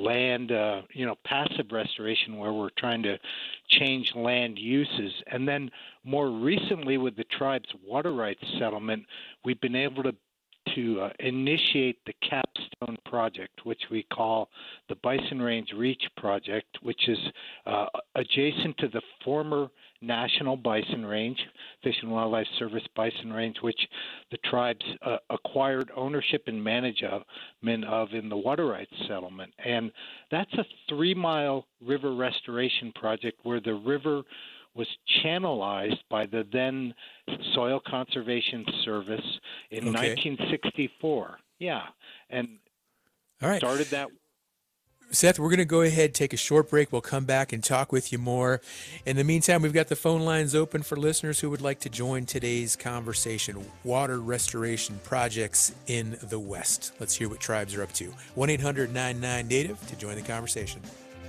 land, passive restoration where we're trying to change land uses. And then more recently with the tribe's water rights settlement, we've been able to initiate the Capstone Project, which we call the Bison Range Reach Project, which is adjacent to the former National Bison Range, Fish and Wildlife Service Bison Range, which the tribes acquired ownership and management of in the water rights settlement. And that's a 3-mile river restoration project where the river was channelized by the then Soil Conservation Service in 1964. Yeah, and all right. Started that. Seth, we're going to go ahead, take a short break. We'll come back and talk with you more. In the meantime, we've got the phone lines open for listeners who would like to join today's conversation. Water restoration projects in the West. Let's hear what tribes are up to. 1-800-99-NATIVE to join the conversation.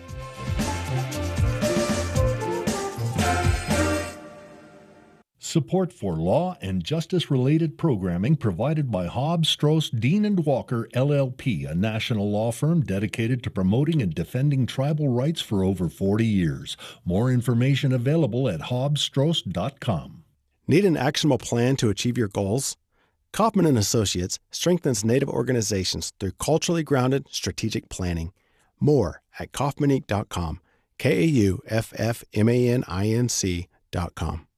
Support for law and justice-related programming provided by Hobbs, Strauss, Dean & Walker, LLP, a national law firm dedicated to promoting and defending tribal rights for over 40 years. More information available at hobbsstrauss.com. Need an actionable plan to achieve your goals? Kaufman & Associates strengthens Native organizations through culturally grounded strategic planning. More at kaufmaninc.com, KAUFFMANINC.com.